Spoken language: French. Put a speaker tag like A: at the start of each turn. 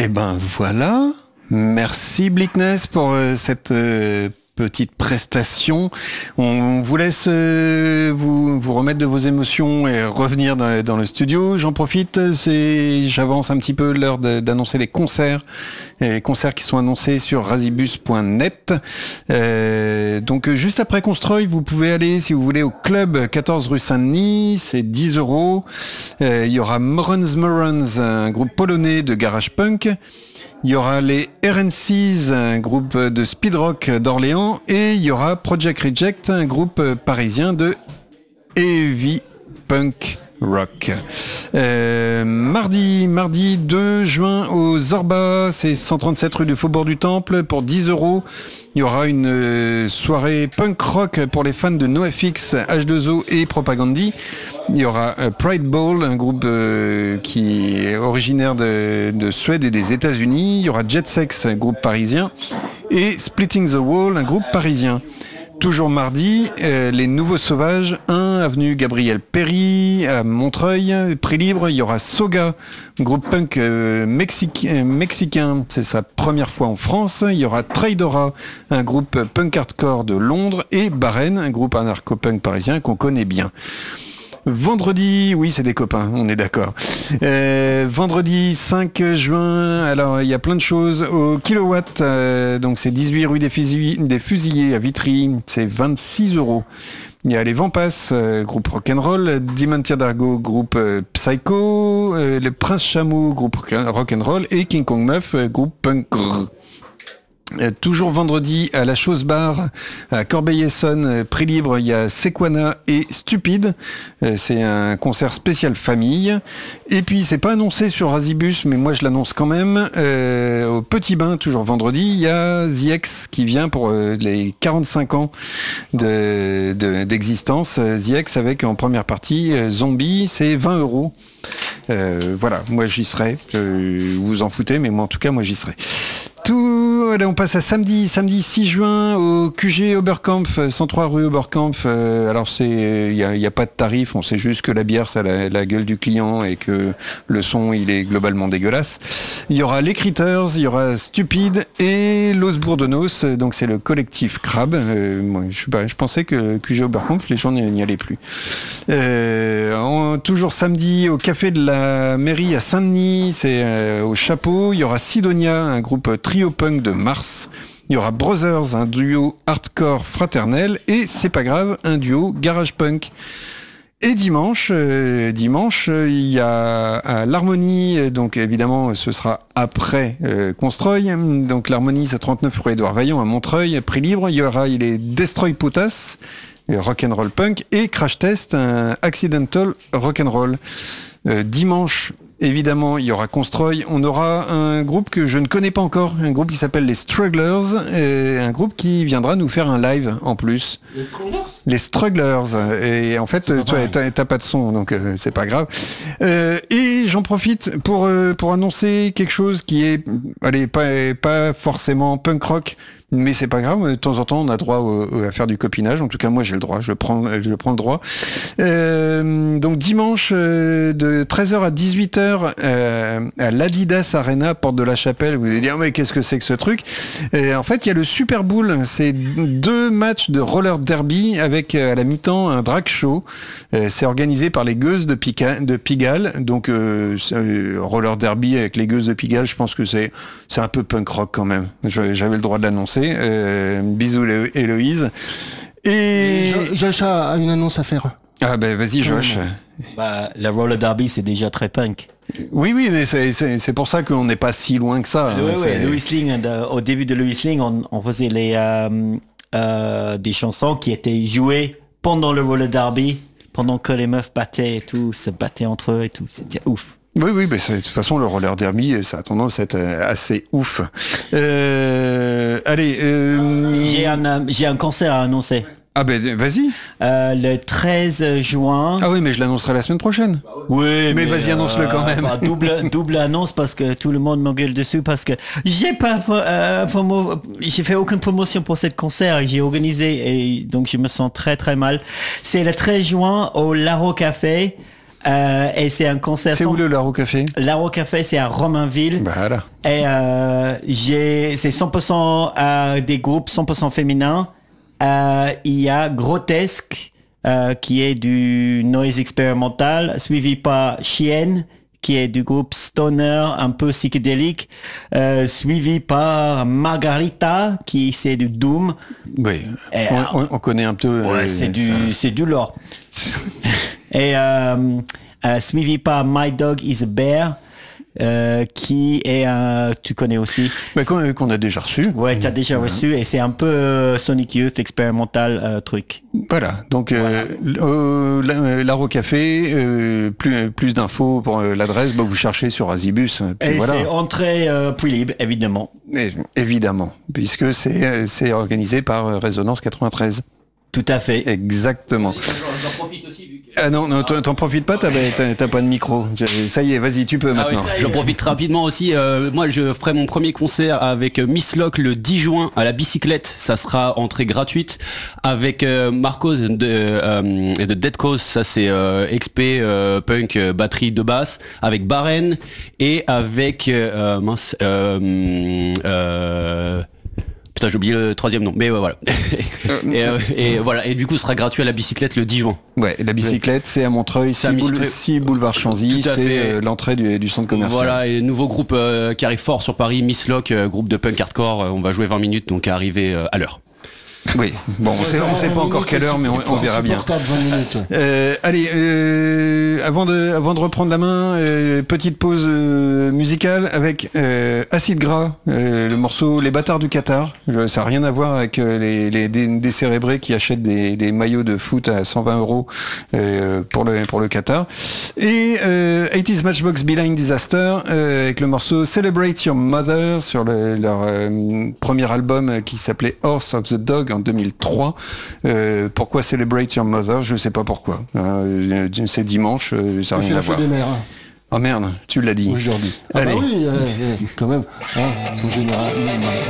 A: Eh ben voilà, merci Bleakness pour cette petite prestation. On vous laisse vous remettre de vos émotions et revenir dans le studio. J'en profite, j'avance un petit peu l'heure d'annoncer les concerts qui sont annoncés sur razibus.net. Donc juste après Constroy, vous pouvez aller, si vous voulez, au club 14 rue Saint-Denis, c'est 10 €. Il y aura Morons, un groupe polonais de garage punk. Il y aura les RNCs, un groupe de speed rock d'Orléans, et il y aura Project Reject, un groupe parisien de heavy punk rock. Mardi 2 juin au Zorba, c'est 137 rue du Faubourg du Temple, pour 10 €. Il y aura une soirée punk rock pour les fans de NoFX, H2O et Propagandhi. Il y aura Pride Ball, un groupe qui est originaire de Suède et des États-Unis. Il y aura Jet Sex, un groupe parisien. Et Splitting the Wall, un groupe parisien. Toujours mardi, les Nouveaux Sauvages, 1 avenue Gabriel Péry, à Montreuil, prix libre. Il y aura Soga, un groupe punk mexicain, c'est sa première fois en France. Il y aura Traidora, un groupe punk hardcore de Londres, et Barren, un groupe anarcho-punk parisien qu'on connaît bien. Vendredi, oui, c'est des copains, on est d'accord. Vendredi 5 juin, alors il y a plein de choses au Kilowatt, donc c'est 18 rue des Fusillés à Vitry, c'est 26 €. Il y a les Vampas, groupe rock'n'roll, Dimantia d'Argo, groupe Psycho, le Prince Chameau, groupe rock'n'roll, et King Kong Meuf, groupe punk. Toujours vendredi à la Chose Bar à Corbeil-Essonnes, prix libre, il y a Sequana et Stupide. C'est un concert spécial famille. Et puis c'est pas annoncé sur Razibus, mais moi je l'annonce quand même. Au Petit Bain, toujours vendredi, il y a The X qui vient pour les 45 ans d'existence. The X avec en première partie Zombie, c'est 20 €. Voilà, moi j'y serai. Vous vous en foutez, mais moi en tout cas moi j'y serai. Allez, on passe à samedi 6 juin au QG Oberkampf, 103 rue Oberkampf. Alors il y a pas de tarif, on sait juste que la bière ça a la gueule du client et que le son il est globalement dégueulasse. Il y aura les Critters, il y aura Stupide et Los Bourdonos, donc c'est le collectif Crabe. Moi, je pensais que QG Oberkampf les gens n'y allaient plus. Toujours samedi au café de la mairie à Saint-Denis, c'est au Chapeau. Il y aura Sidonia, un groupe trio punk de Mars. Il y aura Brothers, un duo hardcore fraternel, et C'est pas grave, un duo garage punk. Et dimanche, il y a à l'Harmonie, donc évidemment ce sera après Constroy, donc l'Harmonie c'est 39 rue Édouard Vaillant à Montreuil, prix libre. Il y aura Destroy Putas, rock'n'roll punk, et Crash Test, un accidental rock'n'roll. Dimanche, évidemment, il y aura Constroy. On aura un groupe que je ne connais pas encore, un groupe qui s'appelle les Strugglers, un groupe qui viendra nous faire un live en plus.
B: Les Strugglers ?
A: Les Strugglers. Et en fait, toi, t'as pas de son, donc c'est pas grave. Et j'en profite pour annoncer quelque chose qui est, allez, pas forcément punk rock, mais c'est pas grave, de temps en temps on a droit à faire du copinage. En tout cas moi j'ai le droit, je prends le droit. Donc dimanche de 13h à 18h à l'Adidas Arena, porte de la Chapelle. Vous allez dire mais qu'est-ce que c'est que ce truc? En fait il y a le Super Bowl, c'est 2 matchs de roller derby avec à la mi-temps un drag show. C'est organisé par les Gueuses de Pigalle. Donc roller derby avec les Gueuses de Pigalle, je pense que c'est un peu punk rock quand même. J'avais le droit de l'annoncer. Bisous Héloïse. Et
B: Josh a une annonce à faire.
A: Ah ben vas-y Josh.
C: La roller derby c'est déjà très punk.
A: Oui, mais c'est pour ça qu'on n'est pas si loin que ça.
C: Louis Sling, au début de Louis Sling, on faisait des chansons qui étaient jouées pendant le roller derby, pendant que les meufs battaient et tout, se battaient entre eux et tout. C'était ouf.
A: Oui, mais de toute façon, le roller derby, ça a tendance à être assez ouf. Allez,
C: j'ai un concert à annoncer.
A: Ah ben vas-y.
C: Le 13 juin.
A: Ah oui, mais je l'annoncerai la semaine prochaine.
C: Oui,
A: mais vas-y, annonce-le quand même.
C: Double annonce parce que tout le monde m'engueule dessus parce que j'ai fait aucune promotion pour ce concert que j'ai organisé et donc je me sens très très mal. C'est le 13 juin au Laro Café. Et c'est un concert.
A: C'est où le Laro Café?
C: Laro Café, c'est à Romainville.
A: Voilà.
C: Et c'est 100% des groupes 100% féminins. Il y a Grotesque, qui est du noise expérimental, suivi par Chienne, qui est du groupe stoner un peu psychédélique, suivi par Margarita, qui c'est du doom.
A: Oui, on connaît un peu.
C: Ouais, c'est du lore. Et suivi par My Dog is a Bear, qui est tu connais aussi.
A: Mais qu'on a déjà reçu.
C: Ouais, tu as déjà reçu, et c'est un peu Sonic Youth expérimental truc.
A: Voilà, donc Laro Café, plus d'infos pour l'adresse, vous cherchez sur Azibus.
C: Et
A: voilà.
C: c'est entrée prix libre, évidemment.
A: Évidemment, puisque c'est organisé par Résonance 93.
C: Tout à fait.
A: Exactement.
C: J'en profite aussi.
A: Ah non, t'en profites pas, t'as pas de micro. Ça y est, vas-y, tu peux maintenant.
D: J'en profite rapidement aussi. Moi, je ferai mon premier concert avec Miss Lock le 10 juin à la bicyclette. Ça sera entrée gratuite. Avec Marcos de Dead Cause, ça c'est XP, punk, batterie de basse. Avec Baren et avec... Putain, j'ai oublié le troisième nom, mais voilà. et voilà, et du coup, ce sera gratuit à la bicyclette le 10 juin.
A: Ouais, la bicyclette, c'est à Montreuil, 6 boulevard Chanzy, c'est l'entrée du centre commercial.
D: Voilà, et nouveau groupe qui arrive fort sur Paris, Miss Lock, groupe de punk hardcore, on va jouer 20 minutes, donc arriver à l'heure.
A: Oui, bon, on sait pas encore quelle heure, mais on verra bien. 20 minutes. Allez, avant de reprendre la main, petite pause musicale avec Acide Gras, le morceau Les Bâtards du Qatar. Ça n'a rien à voir avec les décérébrés qui achètent des maillots de foot à 120 € pour le Qatar. Et 80's Matchbox Beeline Disaster avec le morceau Celebrate Your Mother sur leur premier album qui s'appelait Horse of the Dog en 2003. Pourquoi Celebrate Your Mother? Je sais pas pourquoi. C'est dimanche, ça n'a rien à voir.
B: C'est la fête des mères.
A: Oh merde, tu l'as dit.
B: Aujourd'hui. Ah
A: allez.
B: bah oui, quand même. En général.